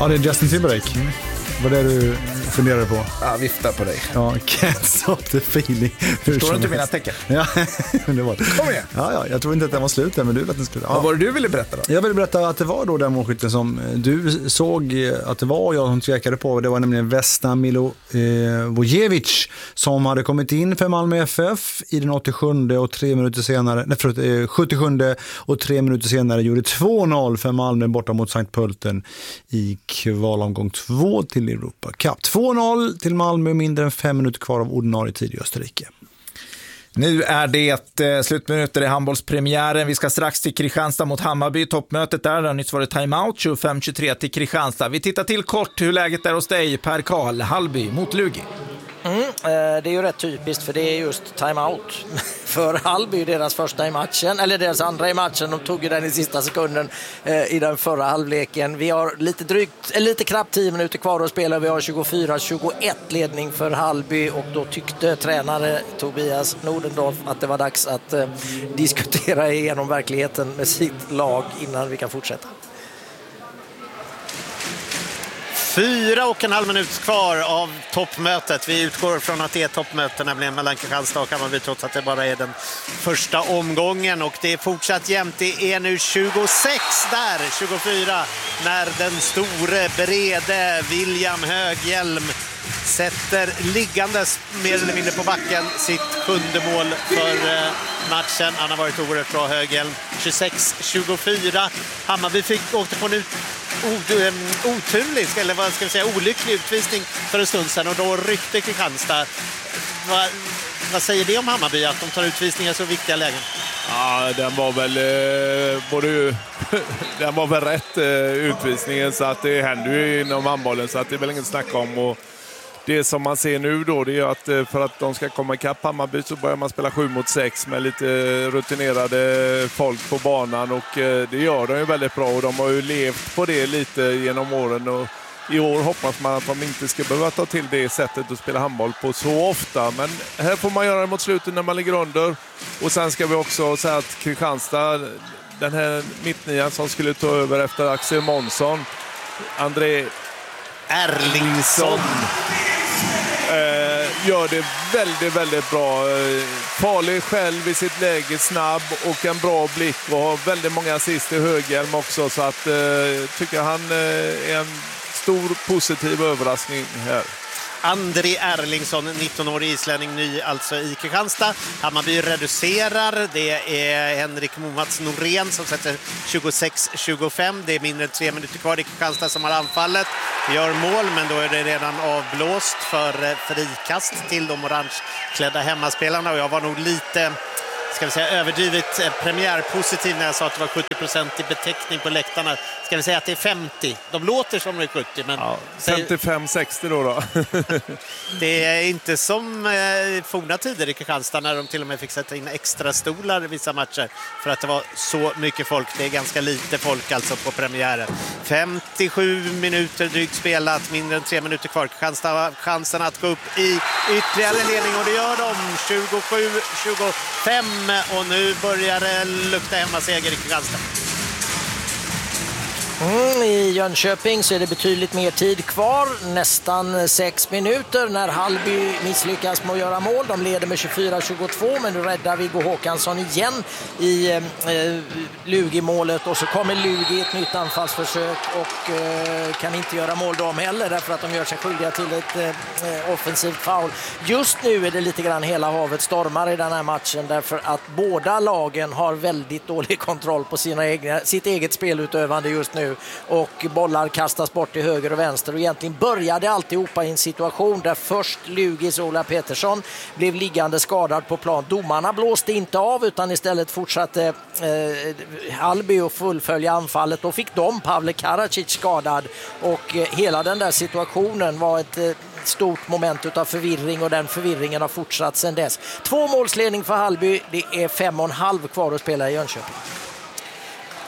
Ja, det är Justin Timberlake. Vad är det du funderar på? Ja, vifta på dig. Ja, can't stop the feeling. Förstår du inte mina tecken? Ja, det var det. Kom igen. Ja, jag tror inte att den var slut där, men du vet att den skulle. Ja. Vad var det du ville berätta då? Jag ville berätta att det var då den målskytten som du såg att det var jag som tvekade på. Det var nämligen Vesna Milovojevic som hade kommit in för Malmö FF i den 77 och 3 minuter senare, 77 och 3 minuter senare gjorde 2-0 för Malmö borta mot Sankt Pölten i kvalomgång 2 till Europa Cup. 2-0 till Malmö, mindre än 5 minuter kvar av ordinarie tid i Österrike. Nu är det slutminuter i handbollspremiären. Vi ska strax till Kristianstad mot Hammarby. Toppmötet där har nyss varit timeout 25-23 till Kristianstad. Vi tittar till kort hur läget är hos dig, Per Karl. Hallby mot Lugi. Det är ju rätt typiskt, för det är just timeout för Hallby, deras första i matchen, eller deras andra i matchen. De tog ju den i sista sekunden i den förra halvleken. Vi har lite knappt 10 minuter kvar att spela. Vi har 24-21 ledning för Hallby, och då tyckte tränare Tobias Nordendorf att det var dags att diskutera igenom verkligheten med sitt lag innan vi kan fortsätta. 4,5 minuter kvar av toppmötet. Vi utgår från att det är toppmöte, nämligen mellan Kristianstad och Hammarby, trots att det bara är den första omgången. Och det är fortsatt jämnt. Det är nu 26-24 när den store, brede William Höghjelm sätter liggandes mer eller mindre på backen sitt 7:e mål för matchen. Han har varit oerhört bra, Höghjelm. 26-24. Hammarby åkte på en oturlig, eller vad ska vi säga, olycklig utvisning för en stund sedan, och då ryckte Kristianstad. Vad säger det om Hammarby, att de tar utvisningar så viktiga lägen? Ja, den var väl den var väl rätt utvisningen, så att det händer ju inom handbollen, så att det är väl ingen snack om. Och det som man ser nu då, det är att för att de ska komma ikapp Hammarby så börjar man spela 7 mot 6 med lite rutinerade folk på banan, och det gör de ju väldigt bra, och de har ju levt på det lite genom åren, och i år hoppas man att de inte ska behöva ta till det sättet att spela handboll på så ofta, men här får man göra det mot slutet när man ligger under. Och sen ska vi också säga att Kristianstad, den här mittnian som skulle ta över efter Axel Månsson, André Erlingsson, gör det väldigt, väldigt bra. Farlig själv i sitt läge, snabb och en bra blick, och har väldigt många assist i Höghjelm också, så att tycker han är en stor positiv överraskning här. André Erlingsson, 19-årig islänning, ny alltså i Kristianstad. Hammarby reducerar. Det är Henrik Momats Norén som sätter 26-25. Det är mindre än 3 minuter kvar. Det är Kristianstad som har anfallet. Gör mål, men då är det redan avblåst för frikast till de orangeklädda hemmaspelarna. Och jag var nog lite, ska vi säga, överdrivet premiärpositiv när jag sa att det var 70% i beteckning på läktarna. Ska vi säga att det är 50? De låter som det är 70, men... Ja, 55-60 då. Det är inte som forna tider i Kristianstad när de till och med fick sätta in extra stolar i vissa matcher för att det var så mycket folk. Det är ganska lite folk alltså på premiären. 57 minuter drygt spelat, mindre än 3 minuter kvar. Kristianstad har chansen att gå upp i ytterligare ledning, och det gör de. 27-25, och nu börjar det lukta hemmaseger i Kristianstad. I Jönköping så är det betydligt mer tid kvar, nästan 6 minuter när Hallby misslyckas med att göra mål. De leder med 24-22, men nu räddar Viggo Håkansson igen i Lugi-målet, och så kommer Lugi ett nytt anfallsförsök och kan inte göra mål de heller, därför att de gör sig skyldiga till ett offensivt foul. Just nu är det lite grann hela havet stormar i den här matchen, därför att båda lagen har väldigt dålig kontroll på sitt eget spelutövande just nu, och bollar kastas bort till höger och vänster, och egentligen började alltihopa i en situation där först Lugis Ola Petersson blev liggande skadad på plan. Domarna blåste inte av, utan istället fortsatte Hallby att fullfölja anfallet, och fick de Pavle Karacic skadad, och hela den där situationen var ett stort moment utav förvirring, och den förvirringen har fortsatt sedan dess. 2 målsledning för Hallby, det är 5,5 kvar att spela i Jönköping.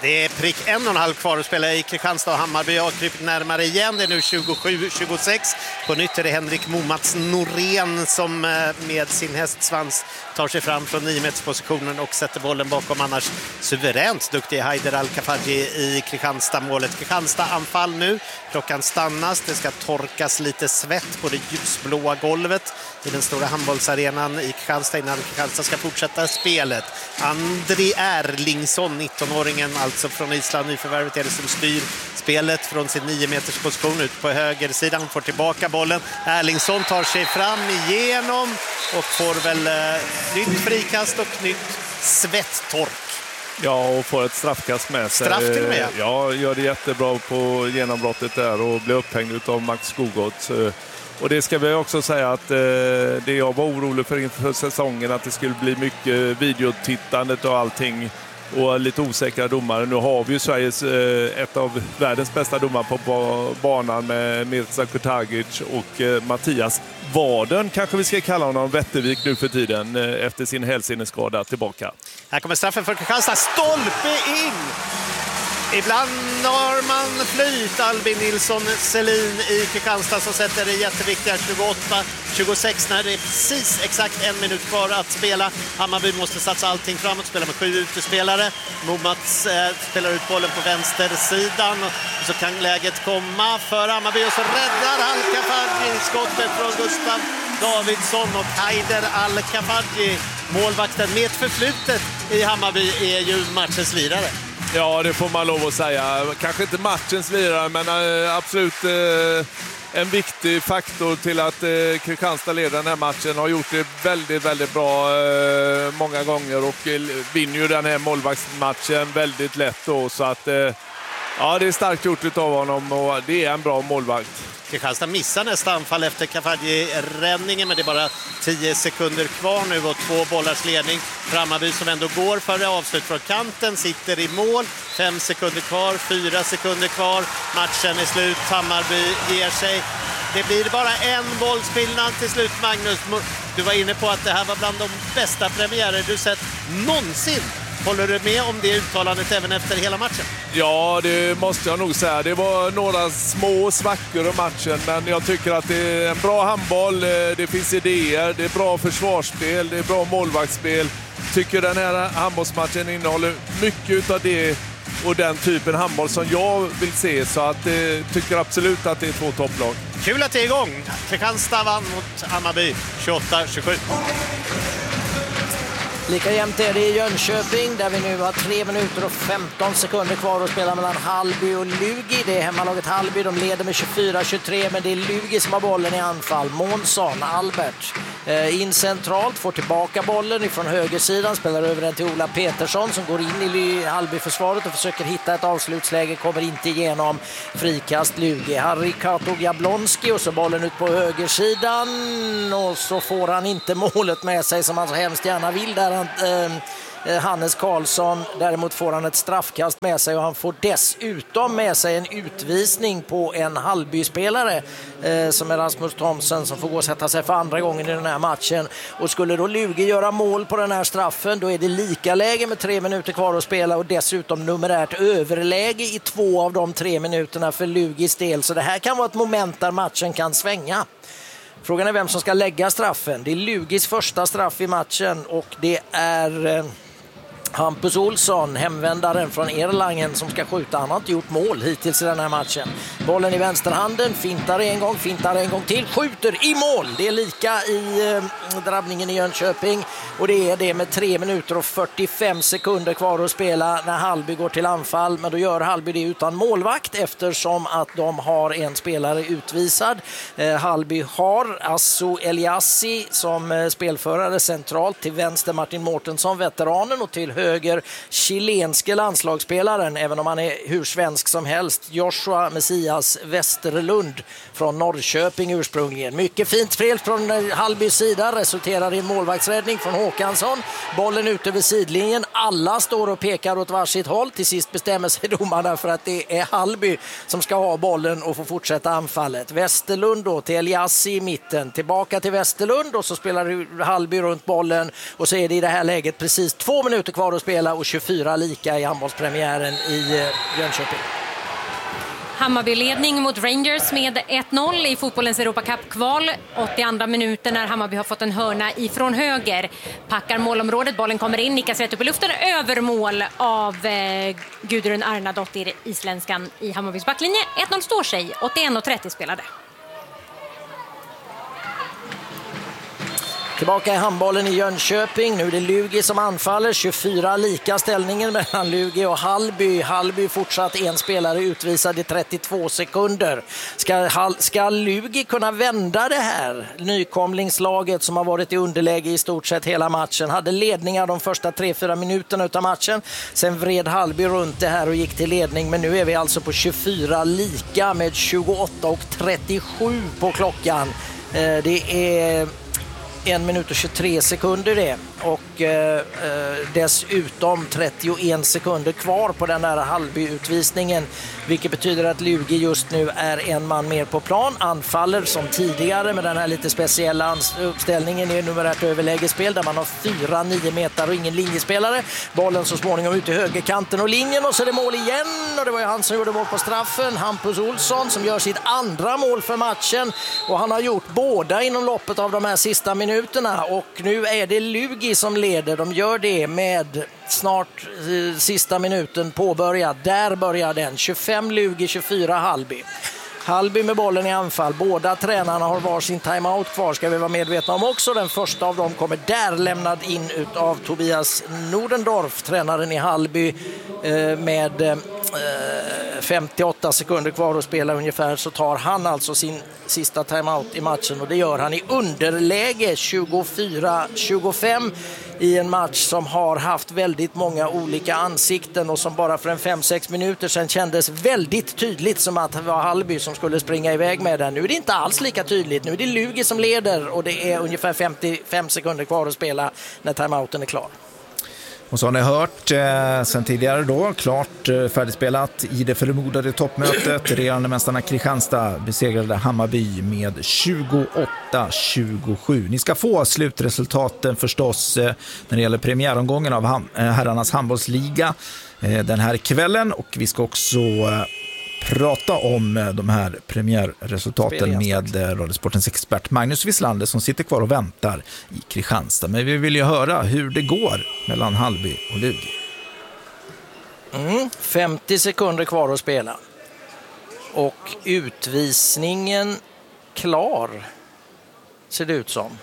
Det är prick 1,5 kvar att spela i Kristianstad och Hammarby har krypit närmare igen. Det är nu 27-26. På nytt är det Henrik Momats Norén som med sin hästsvans tar sig fram från 9-meterspositionen och sätter bollen bakom annars suveränt duktig Haider Al-Kafaji i Kristianstad-målet. Kristianstad-anfall nu. Klockan stannas. Det ska torkas lite svett på det ljusblåa golvet i den stora handbollsarenan i Kristianstad innan Kristianstad ska fortsätta spelet. Andri Erlingsson, 19-åringen alltså från Island, nyförvärvet, är det som styr spelet från sin 9-metersposition ut på högersidan. Får tillbaka bollen. Erlingsson tar sig fram igenom och får väl nytt frikast och nytt svetttork. Ja, och får ett straffkast med sig. Straff till och med. Ja, gör det jättebra på genombrottet där och blir upphängd av Max Skogott. Och det ska vi också säga att det jag var orolig för inför säsongen, att det skulle bli mycket videotittandet och allting och lite osäkra domare. Nu har vi ju Sveriges ett av världens bästa domare på banan med Mirza Kurtagic och Mattias Waden, kanske vi ska kalla honom, Wettervik nu för tiden efter sin hälseneskada tillbaka. Här kommer straffen för Kristianstad. Stolpe in! Ibland har man flyt. Albin Nilsson Selin i Kristianstad som sätter det jätteviktiga 28-26 när det är precis exakt 1 minut kvar att spela. Hammarby måste satsa allting framåt, spela med 7 utespelare. Momats spelar ut bollen på vänstersidan och så kan läget komma för Hammarby och så räddar Al-Kafaji skottet från Gustav Davidsson och Haider Al-Kafaji, målvakten med ett förflutet i Hammarby, är ju matchens lirare. Ja, det får man lov att säga. Kanske inte matchens lirare, men absolut en viktig faktor till att Kristianstad leder den här matchen. Har gjort det väldigt, väldigt bra många gånger och vinner ju den här målvaktsmatchen väldigt lätt då. Så att ja, det är starkt gjort av honom och det är en bra målvakt. Kristianstad missar nästa anfall efter Kafaji-räddningen, men det är bara 10 sekunder kvar nu och 2 bollars ledning. Hammarby som ändå går före avslut från kanten sitter i mål. 5 sekunder kvar, 4 sekunder kvar. Matchen är slut, Hammarby ger sig. Det blir bara en bollspillnad till slut, Magnus. Du var inne på att det här var bland de bästa premiärer du sett någonsin. Håller du med om det uttalandet även efter hela matchen? Ja, det måste jag nog säga. Det var några små svackor i matchen, men jag tycker att det är en bra handboll. Det finns idéer, det är bra försvarsspel, det är bra målvaktsspel. Tycker den här handbollsmatchen innehåller mycket av det och den typen handboll som jag vill se, så att tycker absolut att det är 2 topplag. Kul att det är igång. Kristianstad vann mot Hammarby 28-27. Lika jämnt är det i Jönköping där vi nu har 3 minuter och 15 sekunder kvar att spela mellan Hallby och Lugi. Det är hemmalaget Hallby, de leder med 24-23, men det är Lugi som har bollen i anfall. Månsson, Albert in centralt, får tillbaka bollen ifrån högersidan, spelar över den till Ola Petersson som går in i Hallby-försvaret och försöker hitta ett avslutsläge, kommer inte igenom. Frikast Lugi, Harry Kato Jablonski och så bollen ut på högersidan och så får han inte målet med sig som han så hemskt gärna vill där. Hannes Karlsson, däremot får han ett straffkast med sig och han får dessutom med sig en utvisning på en Hallby-spelare som är Rasmus Thomsen som får gå och sätta sig för andra gången i den här matchen. Och skulle då Lugi göra mål på den här straffen, då är det lika läge med 3 minuter kvar att spela och dessutom numerärt överläge i 2 av de 3 minuterna för Lugis del. Så det här kan vara ett moment där matchen kan svänga. Frågan är vem som ska lägga straffen. Det är Lugis första straff i matchen och det är Hampus Olsson, hemvändaren från Erlangen, som ska skjuta. Han har inte gjort mål hittills i den här matchen. Bollen i vänsterhanden, fintar en gång till, skjuter i mål. Det är lika i drabbningen i Jönköping och det är det med 3 minuter och 45 sekunder kvar att spela när Hallby går till anfall. Men då gör Hallby det utan målvakt eftersom att de har en spelare utvisad. Hallby har Asso Eliassi som spelförare centralt, till vänster Martin Mårtensson, veteranen, och till höger chilenske landslagsspelaren, även om han är hur svensk som helst, Joshua Messias Westerlund från Norrköping ursprungligen. Mycket fint spel från Hallbys sida, resulterar i en målvaktsräddning från Håkansson. Bollen ut över sidlinjen, alla står och pekar åt varsitt håll. Till sist bestämmer sig domarna för att det är Hallby som ska ha bollen och få fortsätta anfallet. Westerlund då till Eliassi i mitten, tillbaka till Westerlund och så spelar Hallby runt bollen och så är det i det här läget precis 2 minuter kvar kvar att spela och 24 lika i handbollspremiären i Jönköping. Hammarby-ledning mot Rangers med 1-0 i fotbollens Europacup-kval. 82 minuter när Hammarby har fått en hörna ifrån höger. Packar målområdet, bollen kommer in, nickas rätt upp i luften, övermål av Gudrun Arnadottir, isländskan i Hammarbys backlinje. 1-0 står sig, 81:30 spelade. Tillbaka i handbollen i Jönköping. Nu är det Lugi som anfaller. 24 lika ställningen mellan Lugi och Hallby. Hallby fortsatt en spelare utvisad i 32 sekunder. Ska Lugi kunna vända det här? Nykomlingslaget som har varit i underläge i stort sett hela matchen. Hade ledningar de första 3-4 minuterna av matchen. Sen vred Hallby runt det här och gick till ledning. Men nu är vi alltså på 24 lika med 28:37 på klockan. Det är 1 minut och 23 sekunder det. Och dessutom 31 sekunder kvar på den här Hallby-utvisningen. Vilket betyder att Lugi just nu är en man mer på plan. Anfaller som tidigare med den här lite speciella uppställningen i numerärt överlägespel där man har 4 9 meter och ingen linjespelare. Bollen så småningom ut i högerkanten och linjen och så är det mål igen. Och det var ju han som gjorde mål på straffen. Hampus Olsson som gör sitt andra mål för matchen. Och han har gjort båda inom loppet av de här sista minuterna. Och nu är det Lugi som leder. De gör det med snart sista minuten påbörjad. Där börjar den. 25 Lugi, 24 Hallby. Hallby med bollen i anfall. Båda tränarna har varsin timeout kvar, ska vi vara medvetna om också. Den första av dem kommer där lämnad in av Tobias Nordendorf, tränaren i Hallby, med 58 sekunder kvar att spela ungefär, så tar han alltså sin sista timeout i matchen och det gör han i underläge 24-25 i en match som har haft väldigt många olika ansikten och som bara för en 5-6 minuter sedan kändes väldigt tydligt som att det var Hallby som skulle springa iväg med den. Nu är det inte alls lika tydligt. Nu är det Lugi som leder och det är ungefär 55 sekunder kvar att spela när timeouten är klar. Och så har ni hört sen tidigare då, klart färdigspelat i det förmodade toppmötet. Regerande mästarna Kristianstad besegrade Hammarby med 28-27. Ni ska få slutresultaten förstås när det gäller premiäromgången av herrarnas handbollsliga den här kvällen. Och vi ska också prata om de här premiärresultaten med Radiosportens expert Magnus Wislander som sitter kvar och väntar i Kristianstad. Men vi vill ju höra hur det går mellan Hallby och Lugi. 50 sekunder kvar att spela. Och utvisningen klar, ser det ut som.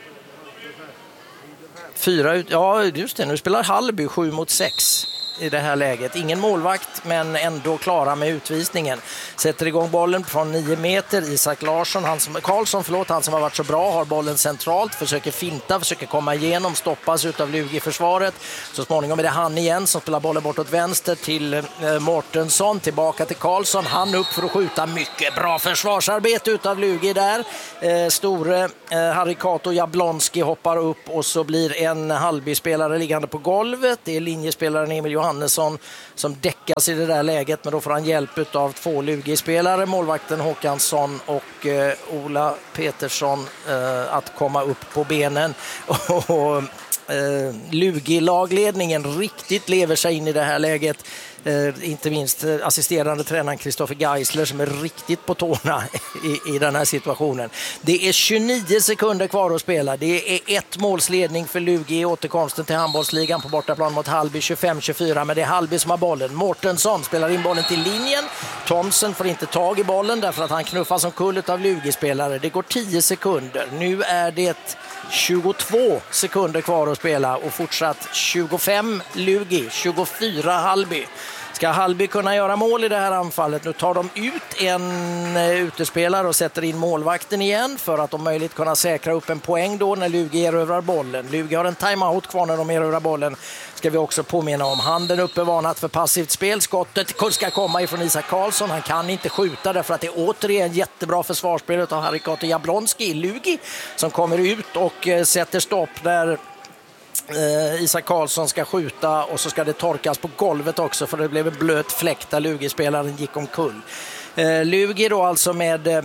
4 ja just det, nu spelar Hallby 7-6 i det här läget. Ingen målvakt men ändå klara med utvisningen. Sätter igång bollen från 9 meter. Isak Larsson, han som har varit så bra, har bollen centralt, försöker finta, försöker komma igenom, stoppas utav Lugi i försvaret. Så småningom är det han igen som spelar bollen bort åt vänster till Mårtensson, tillbaka till Karlsson. Han upp för att skjuta, mycket bra försvarsarbete utav Lugi där. Store Harry Kato Jablonski hoppar upp och så blir en Hallby-spelare liggande på golvet. Det är linjespelaren Emil Johansson som däckas i det där läget, men då får han hjälp av 2 Lugi-spelare, målvakten Håkansson och Ola Petersson, att komma upp på benen. Och Lugi-lagledningen riktigt lever sig in i det här läget. Inte minst assisterande tränaren Kristoffer Geisler som är riktigt på tårna i den här situationen. Det är 29 sekunder kvar att spela. Det är 1 målsledning för Lugi i återkomsten till handbollsligan på bortaplan mot Hallby 25-24, men det är Hallby som har bollen. Mårtensson spelar in bollen till linjen. Thomsen får inte tag i bollen därför att han knuffas som kullet av Lugi-spelare. Det går 10 sekunder. Nu är det 22 sekunder kvar att spela och fortsatt 25 Lugi, 24 Hallby. Ska Hallby kunna göra mål i det här anfallet? Nu tar de ut en utespelare och sätter in målvakten igen för att om möjligt kunna säkra upp en poäng då när Lugi erövrar bollen. Lugi har en timeout kvar när de erövrar bollen. Ska vi också påminna om. Handen uppe, varnat för passivt spel. Skottet ska komma ifrån Isak Karlsson. Han kan inte skjuta därför att det är återigen jättebra försvarsspel av Harry Kato Jablonski, Lugi, som kommer ut och sätter stopp där Isak Karlsson ska skjuta och så ska det torkas på golvet också för det blev en blöt fläkt där Lugi-spelaren gick omkull. Lugi då alltså med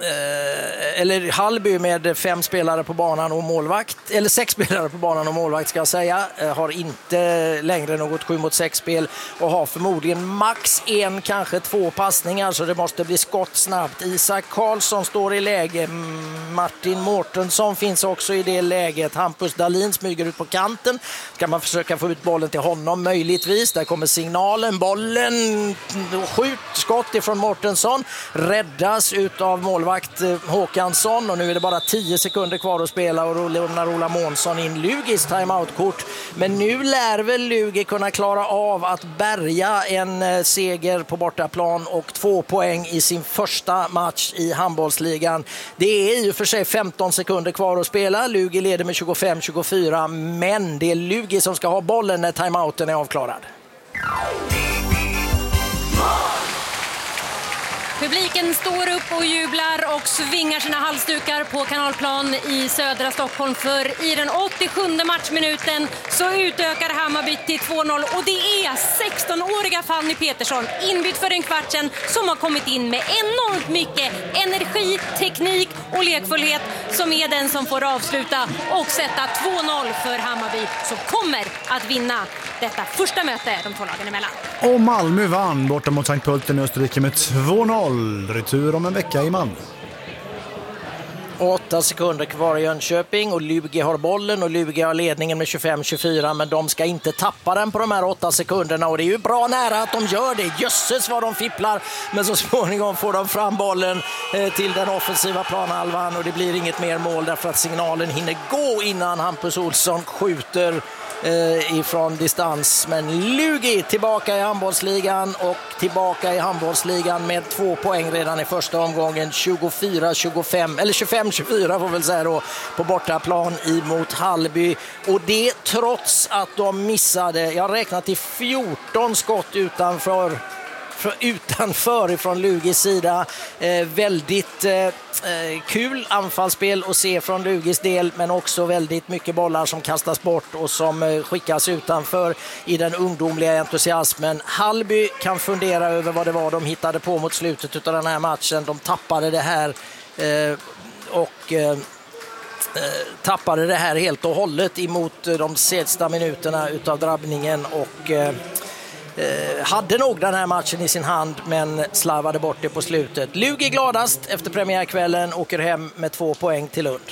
eller Hallby med 5 spelare på banan och målvakt, eller 6 spelare på banan och målvakt ska jag säga, har inte längre något 7-mot-6-spel och har förmodligen max 1, kanske 2 passningar, så det måste bli skott snabbt. Isak Karlsson står i läge, Martin Mårtensson finns också i det läget, Hampus Dahlin smyger ut på kanten, ska man försöka få ut bollen till honom möjligtvis, där kommer signalen, bollen, skott ifrån Mårtensson, räddas utav målvakt Håkansson, och nu är det bara 10 sekunder kvar att spela och lämnar Ola Månsson in Lugis timeout-kort. Men nu lär väl Lugi kunna klara av att bärga en seger på bortaplan och 2 poäng i sin första match i handbollsligan. Det är ju för sig 15 sekunder kvar att spela. Lugi leder med 25-24, men det är Lugi som ska ha bollen när timeouten är avklarad. Publiken står upp och jublar och svingar sina halsdukar på Kanalplan i södra Stockholm, för i den 87 matchminuten så utökar Hammarby till 2-0 och det är 16-åriga Fanny Petersson, inbytt för en kvart sedan, som har kommit in med enormt mycket energi, teknik och lekfullhet, som är den som får avsluta och sätta 2-0 för Hammarby, som kommer att vinna detta första möte de 2 lagen emellan. Och Malmö vann borta mot Sankt Pölten i Österrike med 2-0. Retur om en vecka i Malmö. 8 sekunder kvar i Jönköping och Lugi har bollen och Lugi har ledningen med 25-24, men de ska inte tappa den på de här 8 sekunderna och det är ju bra nära att de gör det. Jösses vad de fipplar, men så småningom får de fram bollen till den offensiva planhalvan och det blir inget mer mål därför att signalen hinner gå innan Hampus Olsson skjuter ifrån distans. Men Lugi tillbaka i handbollsligan och tillbaka i handbollsligan med 2 poäng redan i första omgången, 24-25 eller 25-24 får väl säga då, på bortaplan emot Hallby, och det trots att de missade, jag räknar till 14 skott utanför ifrån Lugis sida. Väldigt kul anfallsspel att se från Lugis del, men också väldigt mycket bollar som kastas bort och som skickas utanför i den ungdomliga entusiasmen. Hallby kan fundera över vad det var de hittade på mot slutet av den här matchen. De tappade det här tappade det här helt och hållet emot de sista minuterna utav drabbningen och hade nog den här matchen i sin hand, men slarvade bort det på slutet. Lugi gladast efter premiärkvällen, åker hem med 2 poäng till Lund.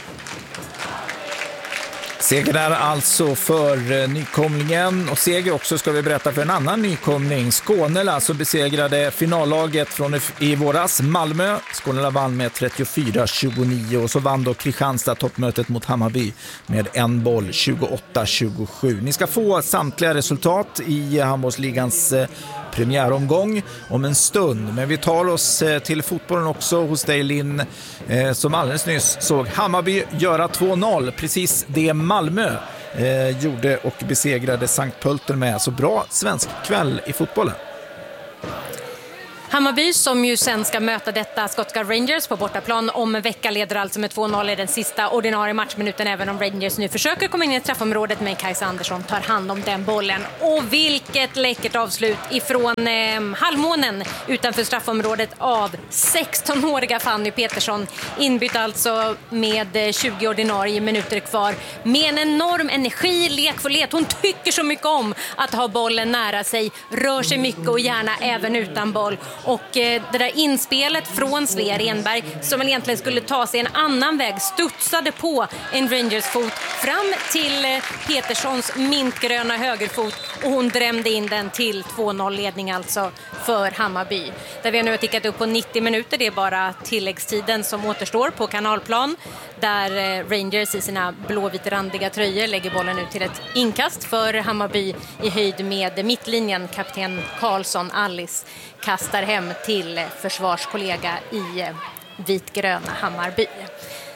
Seger där alltså för nykomlingen, och seger också ska vi berätta för en annan nykomling. Skåne alltså besegrade finallaget från i våras, Malmö. Skåne vann med 34-29 och så vann då Kristianstad toppmötet mot Hammarby med 1 boll, 28-27. Ni ska få samtliga resultat i handbollsligans premiäromgång om en stund, men vi tar oss till fotbollen också hos dig, Linn, som alldeles nyss såg Hammarby göra 2-0, precis det Malmö gjorde och besegrade Sankt Pölten med. Så bra svensk kväll i fotbollen. Hammarby, som ju sen ska möta detta skotska Rangers på bortaplan om en vecka, leder alltså med 2-0 i den sista ordinarie matchminuten, även om Rangers nu försöker komma in i straffområdet, men Kajsa Andersson tar hand om den bollen. Och vilket läckert avslut ifrån halvmånen utanför straffområdet av 16-åriga Fanny Petersson, inbytt alltså med 20 ordinarie minuter kvar, med en enorm energi, lekfullhet. Hon tycker så mycket om att ha bollen nära sig, rör sig mycket och gärna även utan boll. Och det där inspelet från Svea Renberg, som väl egentligen skulle ta sig en annan väg, studsade på en Rangers fot fram till Peterssons mintgröna högerfot, och hon drämde in den till 2-0-ledning alltså för Hammarby. Där vi nu har tickat upp på 90 minuter, det är bara tilläggstiden som återstår på Kanalplan, där Rangers i sina blåvitrandiga tröjor lägger bollen ut till ett inkast för Hammarby i höjd med mittlinjen. Kapten Karlsson, Alice, kastar hem till försvarskollega i vitgröna Hammarby.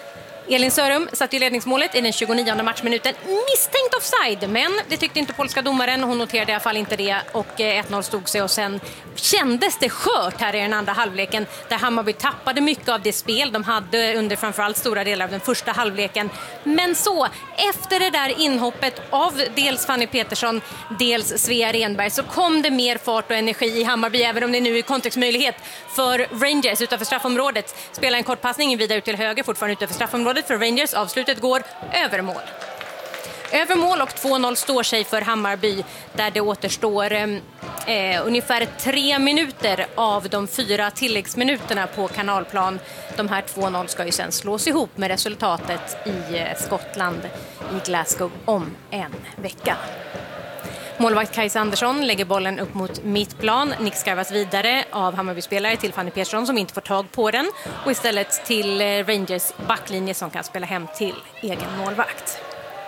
Elin Sörum satt i ledningsmålet i den 29:e matchminuten. Misstänkt offside, men det tyckte inte polska domaren. Hon noterade i alla fall inte det och 1-0 stod sig och sen kändes det skört här i den andra halvleken där Hammarby tappade mycket av det spel de hade under framförallt stora delar av den första halvleken. Men så, efter det där inhoppet av dels Fanny Petersson, dels Svea Renberg så kom det mer fart och energi i Hammarby, även om det nu är kontextmöjlighet för Rangers utanför straffområdet. Spelar en kort passning vidare ut till höger, fortfarande utanför straffområdet för Rangers. Avslutet går över mål. Över mål och 2-0 står sig för Hammarby där det återstår ungefär 3 minuter av de 4 tilläggsminuterna på Kanalplan. De här 2-0 ska ju sen slås ihop med resultatet i Skottland i Glasgow om en vecka. Målvakt Kajsa Andersson lägger bollen upp mot mittplan. Nick skarvas vidare av Hammarby-spelare till Fanny Petersson som inte får tag på den. Och istället till Rangers backlinje som kan spela hem till egen målvakt.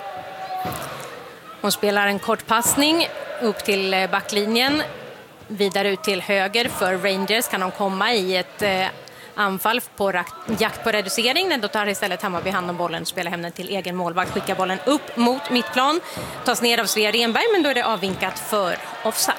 Hon spelar en kort passning upp till backlinjen. Vidare ut till höger för Rangers kan de komma i ett anfall på jakt på reducering. Men då tar istället Hammarby hand om bollen och spelar hem den till egen målvakt. Skickar bollen upp mot mittplan. Tas ner av Svea Renberg men då är det avvinkat för offside.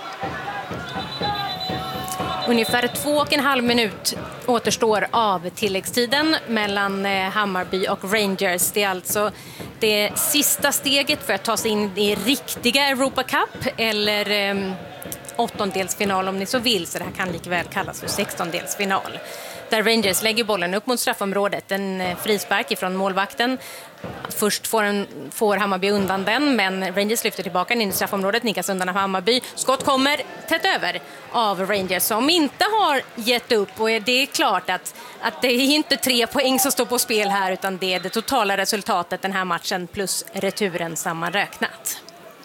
Ungefär 2,5 minut återstår av tilläggstiden mellan Hammarby och Rangers. Det är alltså det sista steget för att ta sig in i riktiga Europa Cup eller åttondelsfinal om ni så vill. Så det här kan likväl kallas för 16-delsfinal. Där Rangers lägger bollen upp mot straffområdet. En frispark ifrån målvakten. Först får Hammarby undan den, men Rangers lyfter tillbaka den in i straffområdet. Nickas undan av Hammarby. Skott kommer tätt över av Rangers som inte har gett upp. Och det är klart att det är inte 3 poäng som står på spel här, utan det är det totala resultatet den här matchen plus returen sammanräknat.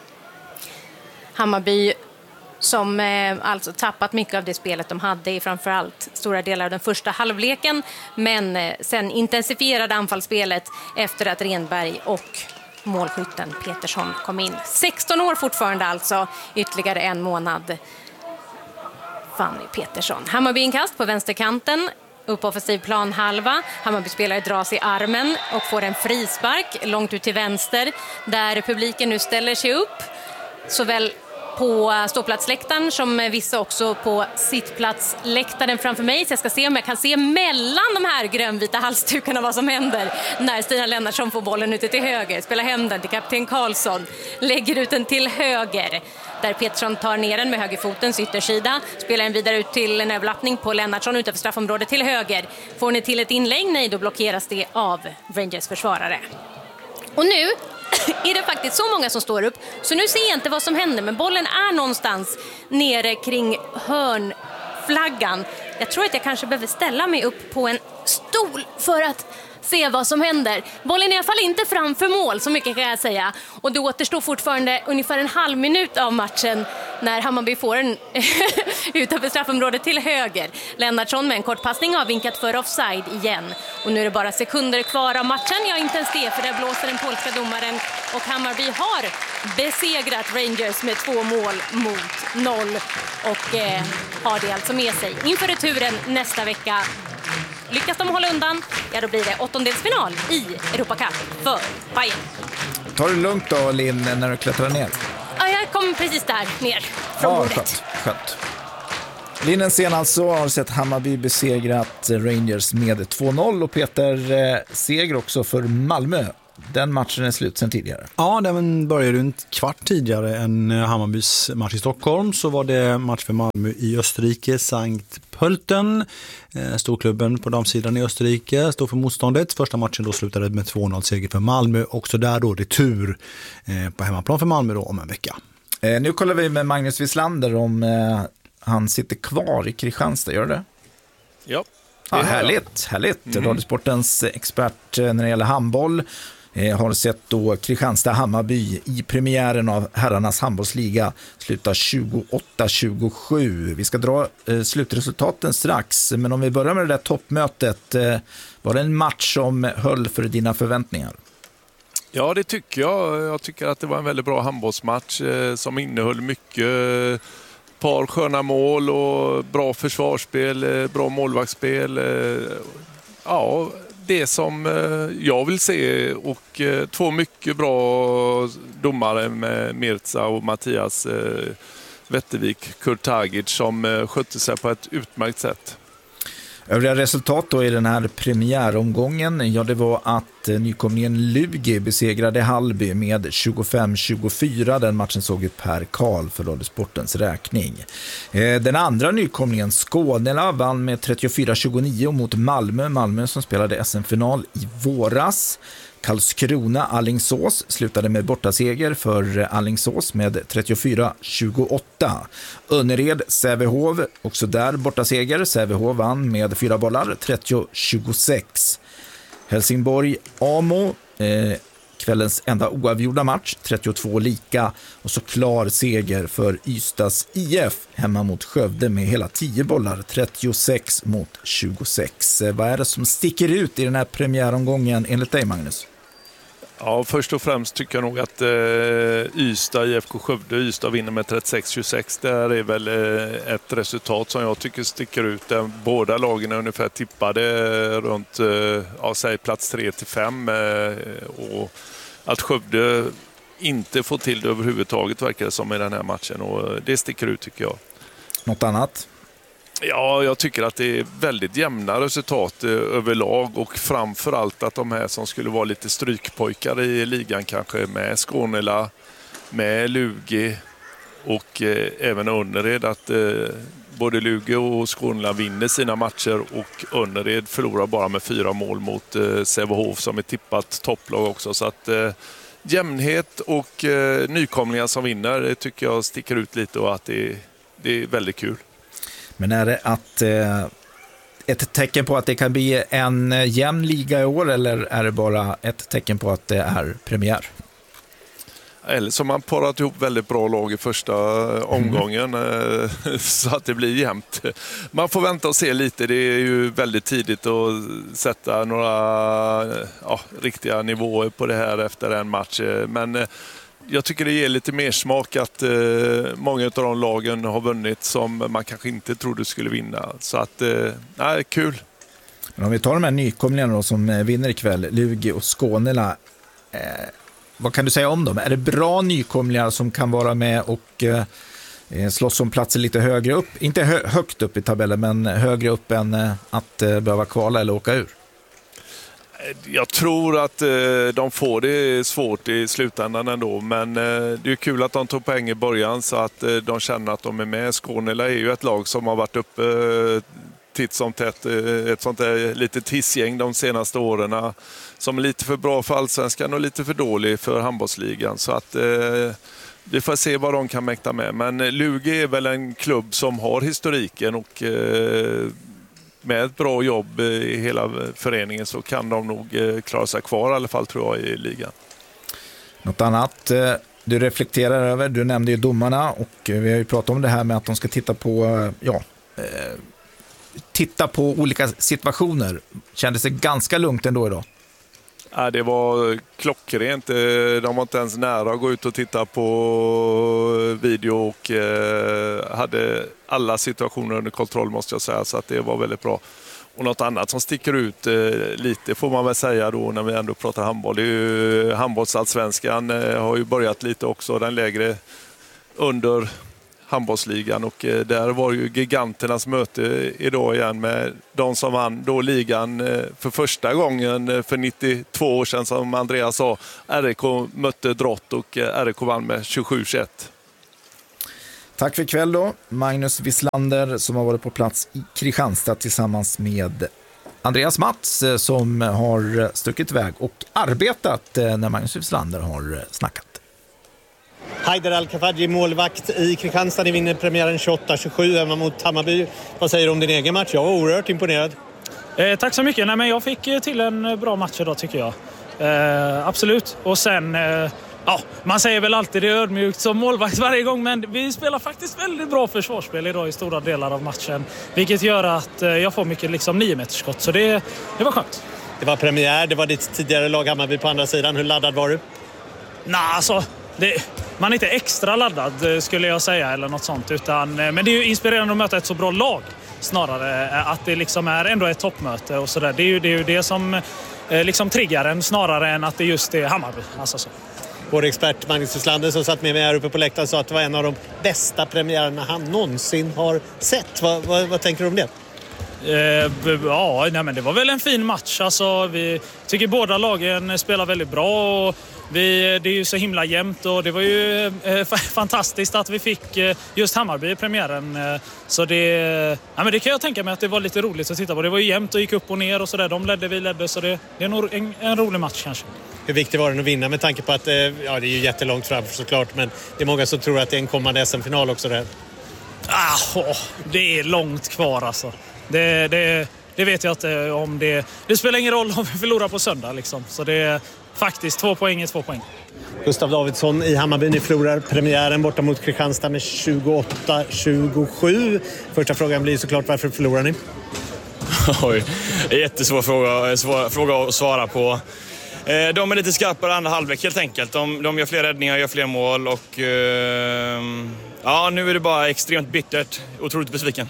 Hammarby som alltså tappat mycket av det spelet de hade i framförallt stora delar av den första halvleken, men sen intensifierade anfallsspelet efter att Renberg och målskytten Petersson kom in. 16 år fortfarande alltså, ytterligare en månad. Fanny Petersson. Hammarby inkast på vänsterkanten. Upp offensiv plan halva. Hammarby-spelare dras i armen och får en frispark långt ut till vänster där publiken nu ställer sig upp. Såväl på ståplatsläktaren som vissa också på sittplatsläktaren framför mig. Så jag ska se om jag kan se mellan de här grönvita halsdukarna vad som händer när Stina Lennartsson får bollen ute till höger. Spelar hem den till kapten Karlsson. Lägger ut den till höger. Där Petersson tar ner den med högerfotens yttersida. Spelar den vidare ut till en överlappning på Lennartsson utanför straffområdet till höger. Får ni till ett inlägg? Nej, då blockeras det av Rangers försvarare. Och nu är det faktiskt så många som står upp, så nu ser jag inte vad som händer, men bollen är någonstans nere kring hörnflaggan. Jag tror att jag kanske behöver ställa mig upp på en stol för att se vad som händer. Bollen är i alla fall inte framför mål, så mycket kan jag säga. Och det återstår fortfarande ungefär en halv minut av matchen när Hammarby får en utanför straffområdet till höger. Lennartsson med en kort passning avvinkat för offside igen. Och nu är det bara sekunder kvar av matchen. Ja, inte ens det, för där blåser den polska domaren. Och Hammarby har besegrat Rangers med 2 mål mot 0. Och har det alltså med sig inför returen nästa vecka. Lyckas de hålla undan, ja då blir det åttondelsfinal i Europa Cup för Bayern. Tar du lugnt då, Linn, när du klättrar ner? Ja, jag kommer precis där ner från bordet. Skönt. Linnen sen alltså har sett Hammarby besegrat Rangers med 2-0 och Peter seger också för Malmö. Den matchen är slut sen tidigare. Ja, den började en kvart tidigare än Hammarbys match i Stockholm. Så var det match för Malmö i Österrike, Sankt Pölten. Storklubben på damsidan i Österrike stod för motståndet. Första matchen då slutade med 2-0 seger för Malmö. Också där då retur på hemmaplan för Malmö då om en vecka. Nu kollar vi med Magnus Wislander om han sitter kvar i Kristianstad, gör det? Ja. Härligt. Radiosportens expert när det gäller handboll har sett då Kristianstad-Hammarby i premiären av herrarnas handbollsliga sluta 28-27. Vi ska dra slutresultaten strax, men om vi börjar med det där toppmötet, var det en match som höll för dina förväntningar? Ja, det tycker jag. Jag tycker att det var en väldigt bra handbollsmatch som innehöll mycket par sköna mål och bra försvarsspel, bra målvaktsspel. Ja, det som jag vill se, och 2 mycket bra domare med Mirza och Mattias Wettervik, Kurt Tagic, som skötte sig på ett utmärkt sätt. Övriga resultat då i den här premiäromgången, ja, det var att nykomlingen Lugi besegrade Hallby med 25-24. Den matchen såg ju Per Karl för Radiosportens räkning. Den andra nykomlingen Skånela vann med 34-29 mot Malmö som spelade SM-final i våras. Karlskrona Alingsås slutade med bortaseger för Alingsås med 34-28. Önnered Sävehof, också där bortaseger. Sävehof vann med 4 bollar, 30-26. Helsingborg Amo, kvällens enda oavgjorda match, 32 lika. Och så klar seger för Ystads IF hemma mot Skövde med hela 10 bollar, 36-26. Vad är det som sticker ut i den här premiäromgången enligt dig, Magnus? Ja, först och främst tycker jag nog att Ystad, IFK Skövde, Ystad vinner med 36-26. Det är väl ett resultat som jag tycker sticker ut. Båda lagen är ungefär tippade runt säg plats 3-5. Och att Skövde inte får till det överhuvudtaget verkar det som i den här matchen. Och det sticker ut, tycker jag. Något annat? Ja, jag tycker att det är väldigt jämna resultat överlag, och framförallt att de här som skulle vara lite strykpojkar i ligan kanske, med Skånela, med Lugi och även Önnered, att både Lugi och Skånela vinner sina matcher och Önnered förlorar bara med 4 mål mot Sävehof som är tippat topplag också. Så att jämnhet och nykomlingar som vinner, det tycker jag sticker ut lite, och att det är väldigt kul. Men är det ett tecken på att det kan bli en jämn liga i år, eller är det bara ett tecken på att det är premiär? Eller som man parat ihop väldigt bra lag i första omgången så att det blir jämnt. Man får vänta och se lite. Det är ju väldigt tidigt att sätta några riktiga nivåer på det här efter en match. Men jag tycker det ger lite mer smak att många av de lagen har vunnit som man kanske inte trodde skulle vinna. Så att, kul. Men om vi tar de här nykomlingarna då, som vinner ikväll, Lugi och Skånela, vad kan du säga om dem? Är det bra nykomlingar som kan vara med och slåss om platser lite högre upp? Inte högt upp i tabellen, men högre upp än att behöva kvala eller åka ur? Jag tror att de får det svårt i slutändan ändå, men det är kul att de tog poäng i början så att de känner att de är med. Skånela är ju ett lag som har varit uppe titt som tätt, ett sånt där lite tissgäng de senaste åren som är lite för bra för allsvenskan och lite för dålig för handbollsligan, så att vi får se vad de kan mäkta med. Men Lugi är väl en klubb som har historiken, och med ett bra jobb i hela föreningen så kan de nog klara sig kvar i alla fall, tror jag, i ligan. Något annat du reflekterar över? Du nämnde ju domarna, och vi har ju pratat om det här med att de ska titta på olika situationer. Kändes det ganska lugnt ändå idag? Ja, det var klockrent. De var inte ens nära att gå ut och titta på video och hade alla situationer under kontroll, måste jag säga. Så att det var väldigt bra. Och något annat som sticker ut lite får man väl säga då när vi ändå pratar handboll. Det är ju handbollsallsvenskan har ju börjat lite också, den lägre under handbollsligan, och där var ju giganternas möte idag igen med de som vann då ligan för första gången för 92 år sedan, som Andreas sa. RIK mötte Drott och RIK vann med 27-21. Tack för ikväll då, Magnus Wislander som har varit på plats i Kristianstad tillsammans med Andreas Mats som har stuckit iväg och arbetat när Magnus Wislander har snackat. Haider Al-Kafaji, målvakt i Kristianstad. Ni vinner premiären 28-27 hemma mot Hammarby. Vad säger du om din egen match? Jag var oerhört imponerad. Tack så mycket. Nej, men jag fick till en bra match idag, tycker jag. Absolut. Och sen, man säger väl alltid det är ödmjukt som målvakt varje gång, men vi spelar faktiskt väldigt bra försvarsspel idag i stora delar av matchen. Vilket gör att jag får mycket 9-metersskott, så det var skönt. Det var premiär, det var ditt tidigare lag Hammarby på andra sidan. Hur laddad var du? Alltså, man är inte extra laddad skulle jag säga eller något sånt. Men det är ju inspirerande att möta ett så bra lag snarare. Att det liksom är ändå ett toppmöte och sådär. Det är ju det som liksom triggar en snarare än att det just är Hammarby. Alltså så. Vår expert Magnus Wislander som satt med mig här uppe på läktaren sa att det var en av de bästa premiärerna han någonsin har sett. Vad tänker du om det? Men det var väl en fin match. Alltså, vi tycker båda lagen spelar väldigt bra och det är ju så himla jämnt och det var ju fantastiskt att vi fick just Hammarby i premiären. Så det kan jag tänka mig att det var lite roligt att titta på. Det var ju jämnt och gick upp och ner och sådär. De ledde, vi ledde, så det är nog en rolig match kanske. Hur viktigt var det att vinna med tanke på att det är ju jättelångt framför såklart, men det är många som tror att det är en kommande SM-final också där. Det är långt kvar alltså. Det vet jag inte om det... Det spelar ingen roll om vi förlorar på söndag liksom. Så det är faktiskt 2 poäng är 2 poäng. Gustav Davidsson i Hammarby, ni förlorar premiären borta mot Kristianstad med 28-27. Första frågan blir såklart, varför förlorar ni? Oj, det är jättesvår fråga att svara på. De är lite skarpare andra halvlek helt enkelt. De gör fler räddningar, gör fler mål och nu är det bara extremt bittert. Otroligt besviken.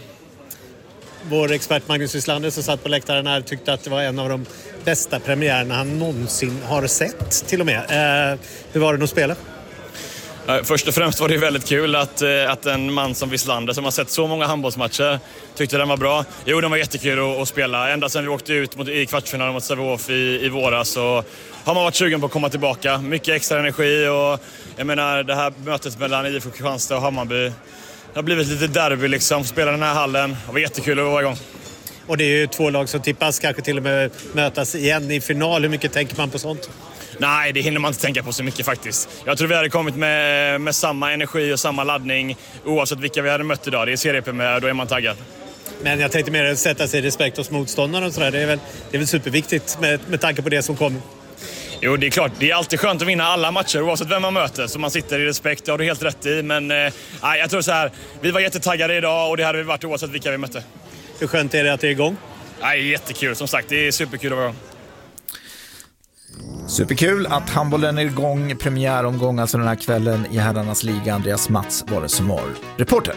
Vår expert Magnus Wislander som satt på läktaren här tyckte att det var en av de bästa premiärerna han någonsin har sett till och med. Hur var det att spela? Först och främst var det väldigt kul att en man som Wislander som har sett så många handbollsmatcher tyckte den var bra. Jo, den var jättekul att spela. Ända sedan vi åkte ut i kvartsfinalen mot Sävehof i våras så har man varit sugen på att komma tillbaka. Mycket extra energi och jag menar det här mötet mellan IFK Kristianstad och Hammarby. Det har blivit lite derby liksom, spela den här hallen. Det var jättekul att vara igång. Och det är ju 2 lag som tippas, kanske till och med mötas igen i final. Hur mycket tänker man på sånt? Nej, det hinner man inte tänka på så mycket faktiskt. Jag tror vi hade kommit med samma energi och samma laddning oavsett vilka vi hade mött idag. Det är seriepremiär, då är man taggad. Men jag tänkte mer att sätta sig i respekt hos motståndarna och sådär. Det är väl superviktigt med tanke på det som kommer. Jo, det är klart. Det är alltid skönt att vinna alla matcher oavsett vem man möter. Så man sitter i respekt, det har du helt rätt i. Men jag tror så här, vi var jättetaggade idag och det hade vi varit oavsett vilka vi mötte. Hur skönt är det att det är igång? Jättekul, som sagt. Det är superkul att vara igång. Superkul att handbollen är igång, premiäromgång alltså den här kvällen i herrarnas liga. Andreas Mats var det som var reporter.